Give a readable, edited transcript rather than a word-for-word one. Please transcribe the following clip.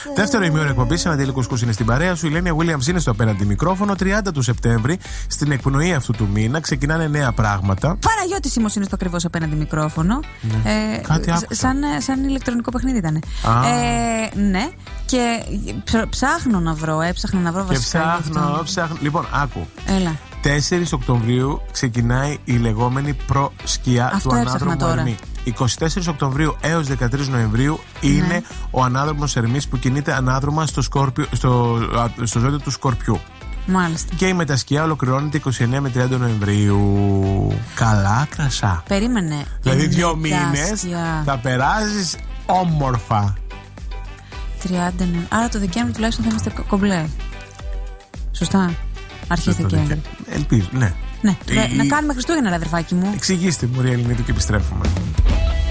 Δεύτερο ημίωρο εκπομπής, Ανατέλη Κουσκούς είναι στην παρέα σου. Η Λένια Williams είναι στο απέναντι μικρόφωνο. 30 του Σεπτέμβρη, στην εκπνοή αυτού του μήνα, ξεκινάνε νέα πράγματα. Παναγιώτης Σίμος είναι στο ακριβώς απέναντι μικρόφωνο. Ναι. Κάτι σαν ηλεκτρονικό παιχνίδι ήταν. Ναι. Και ψάχνω να βρω, έψαχνα να βρω βασικά. Ψάχνω. Λοιπόν, άκου. Έλα. 4 Οκτωβρίου ξεκινάει η λεγόμενη προσκιά του ανάδρομου Ερμή. 24 Οκτωβρίου έως 13 Νοεμβρίου είναι ο ανάδρομος Ερμής που κινείται ανάδρομα στο ζώδιο του Σκορπιού. Μάλιστα. Και η μετασκιά ολοκληρώνεται 29 με 30 Νοεμβρίου. Καλά, κρασά. Περίμενε. Δηλαδή 2 μήνες θα περάσεις όμορφα. 30 Νοεμβρίου. Άρα το Δεκέμβρη τουλάχιστον θα είμαστε κομπλέ. Σωστά. Αρχές Δεκέμβρη. Ελπίζω, ναι. Να κάνουμε Χριστούγεννα, αδερφάκι μου. Εξηγήστε μου, Ριαλινίδου, και επιστρέφουμε.